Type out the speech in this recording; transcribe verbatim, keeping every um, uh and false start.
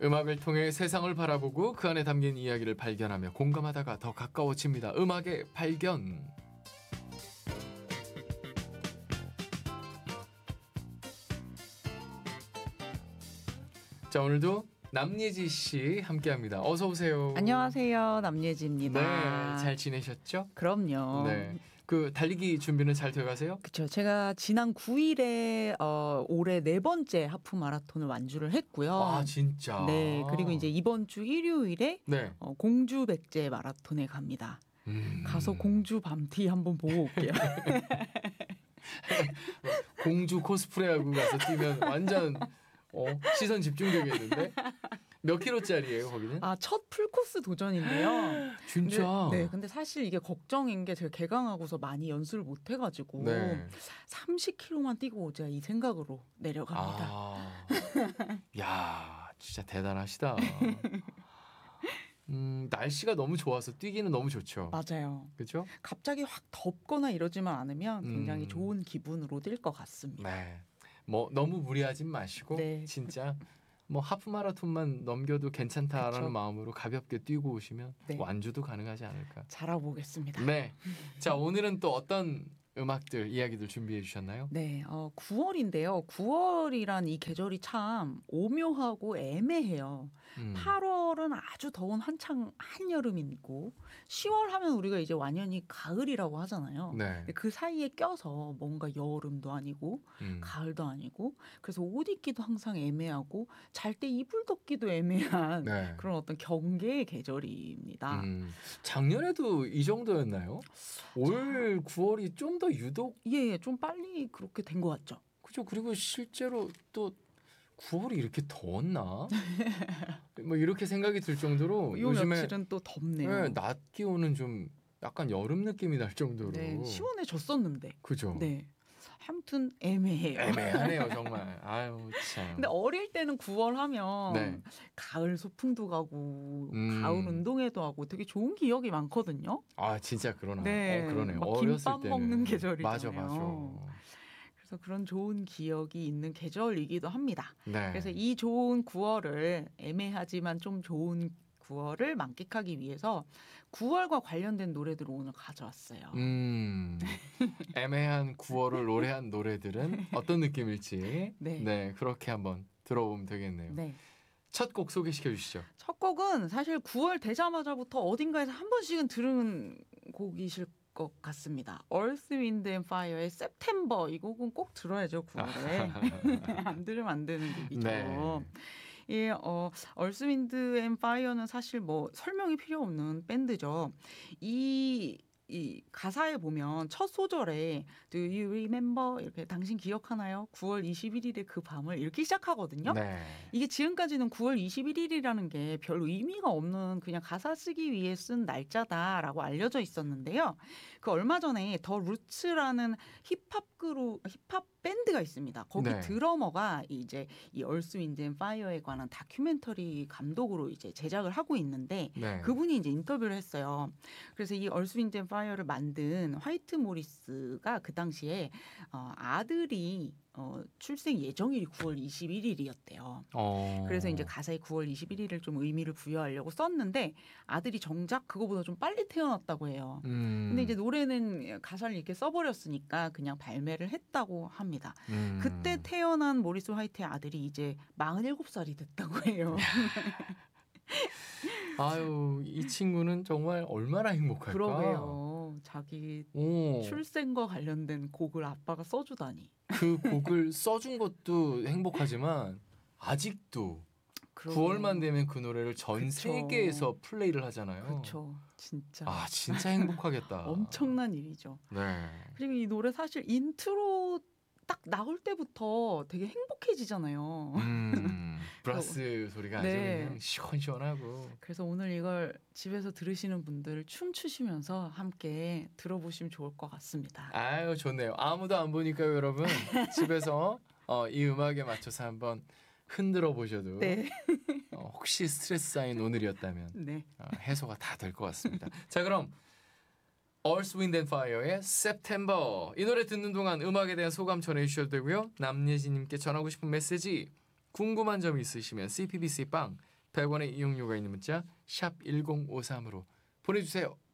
음악을 통해 세상을 바라보고 그 안에 담긴 이야기를 발견하며 공감하다가 더 가까워집니다. 음악의 발견. 자, 오늘도 남예지 씨 함께합니다. 어서 오세요. 안녕하세요, 남예지입니다. 네, 잘 지내셨죠? 그럼요. 네, 그 달리기 준비는 잘 되어가세요? 그렇죠. 제가 지난 구 일에 어, 올해 네 번째 하프 마라톤을 완주를 했고요. 아, 진짜. 네, 그리고 이제 이번 주 일요일에 네. 어, 공주 백제 마라톤에 갑니다. 음. 가서 공주 밤티 한번 보고 올게요. 공주 코스프레하고 가서 뛰면 완전 어, 시선 집중되겠는데? 몇 킬로짜리예요, 거기는? 아, 첫 풀코스 도전인데요. 진짜? 근데, 네, 근데 사실 이게 걱정인 게 제가 개강하고서 많이 연습을 못 해가지고 네. 삼십 킬로미터만 뛰고 오자 이 생각으로 내려갑니다. 아, 야, 진짜 대단하시다. 음, 날씨가 너무 좋아서 뛰기는 너무 좋죠. 맞아요. 그렇죠? 갑자기 확 덥거나 이러지만 않으면 굉장히 음. 좋은 기분으로 뛸 것 같습니다. 네. 뭐 너무 무리하진 마시고 네. 진짜 뭐 하프 마라톤만 넘겨도 괜찮다라는 그쵸. 마음으로 가볍게 뛰고 오시면 네. 완주도 가능하지 않을까. 잘해보겠습니다. 네. 자, 오늘은 또 어떤 음악들, 이야기들 준비해 주셨나요? 네, 어, 구월인데요. 구월이란 이 계절이 참 오묘하고 애매해요. 음. 팔월은 아주 더운 한창 한여름이고 시월 하면 우리가 이제 완연히 가을이라고 하잖아요. 네. 근데 그 사이에 껴서 뭔가 여름도 아니고 음. 가을도 아니고 그래서 옷 입기도 항상 애매하고 잘 때 이불 덮기도 애매한 네. 그런 어떤 경계의 계절입니다. 음. 작년에도 이 정도였나요? 올 구월이 좀 더 유독 예, 예, 좀 빨리 그렇게 된 것 같죠. 그죠. 그리고 실제로 또 구월이 이렇게 더웠나? 뭐 이렇게 생각이 들 정도로 요 요즘에 며칠은 또 덥네요. 네, 낮 기온은 좀 약간 여름 느낌이 날 정도로. 네, 시원해졌었는데. 그죠. 네. 아무튼 애매해요. 애매하네요, 정말. 아유, 참. 근데 어릴 때는 구월 하면 네. 가을 소풍도 가고 음. 가을 운동회도 하고 되게 좋은 기억이 많거든요. 아, 진짜 그러나. 네. 어, 그러네요. 막 어렸을 김밥 때는. 먹는 계절이잖아요. 맞아, 맞아. 그래서 그런 좋은 기억이 있는 계절이기도 합니다. 네. 그래서 이 좋은 구월을 애매하지만 좀 좋은 구월을 만끽하기 위해서 구월과 관련된 노래들을 오늘 가져왔어요. 음, 애매한 구월을 노래한 노래들은 어떤 느낌일지 네. 네, 그렇게 한번 들어보면 되겠네요. 네. 첫 곡 소개시켜 주시죠. 첫 곡은 사실 구월 되자마자부터 어딘가에서 한 번씩은 들은 곡이실 것 같습니다. Earth, Wind and Fire의 September 이 곡은 꼭 들어야죠. 구월에. 안 들으면 안 되는 곡이죠. 네. 예, 어, Earth, Wind and Fire는 사실 뭐 설명이 필요 없는 밴드죠. 이 이 가사에 보면 첫 소절에 Do you remember 이렇게 당신 기억하나요? 구월 이십일일의 그 밤을 이렇게 시작하거든요. 네. 이게 지금까지는 구월 이십일일이라는 게 별 의미가 없는 그냥 가사 쓰기 위해 쓴 날짜다라고 알려져 있었는데요. 그 얼마 전에 더 루츠라는 힙합 그룹 힙합 밴드가 있습니다. 거기 네. 드러머가 이제 이 얼스 윈드 앤 파이어에 관한 다큐멘터리 감독으로 이제 제작을 하고 있는데 네. 그분이 이제 인터뷰를 했어요. 그래서 이 얼스 윈드 앤 파이어를 만든 화이트 모리스가 그 당시에 어, 아들이 어, 출생 예정일이 구월 이십일일이었대요. 어. 그래서 이제 가사에 구월 이십일일을 좀 의미를 부여하려고 썼는데 아들이 정작 그거보다 좀 빨리 태어났다고 해요. 음. 근데 이제 노래는 가사를 이렇게 써버렸으니까 그냥 발매를 했다고 합니다. 음. 그때 태어난 모리스 화이트의 아들이 이제 마흔일곱 살이 됐다고 해요. 아유, 이 친구는 정말 얼마나 행복할까? 그러게요. 자기 오. 출생과 관련된 곡을 아빠가 써주다니. 그 곡을 써준 것도 행복하지만 아직도 그러게요. 구월만 되면 그 노래를 전 그쵸. 세계에서 플레이를 하잖아요. 그렇죠. 진짜. 아, 진짜 행복하겠다. 엄청난 일이죠. 네. 그리고 이 노래 사실 인트로 딱 나올 때부터 되게 행복해지잖아요. 음, 브라스 소리가 아주 네. 그냥 시원시원하고. 그래서 오늘 이걸 집에서 들으시는 분들 춤추시면서 함께 들어보시면 좋을 것 같습니다. 아유, 좋네요. 아무도 안 보니까요, 여러분. 집에서 어, 이 음악에 맞춰서 한번 흔들어 보셔도 네. 어, 혹시 스트레스 쌓인 오늘이었다면 네. 어, 해소가 다 될 것 같습니다. 자, 그럼 Earth, Wind and Fire의 September 이 노래 듣는 동안 음악에 대한 소감 전해주셔도 되고요. 남예진님께 전하고 싶은 메시지 궁금한 점 있으시면 씨피비씨 빵 백 원의 이용료가 있는 문자 샵 일공오삼으로 보내주세요.